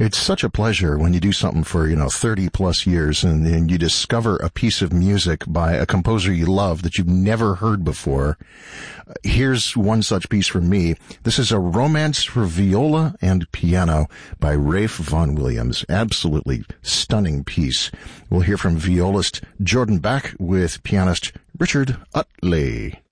It's such a pleasure when you do something for, 30 plus years and you discover a piece of music by a composer you love that you've never heard before. Here's one such piece from me. This is a romance for viola and piano by Ralph Vaughan Williams. Absolutely stunning piece. We'll hear from violist Jordan Bach with pianist Richard Utley.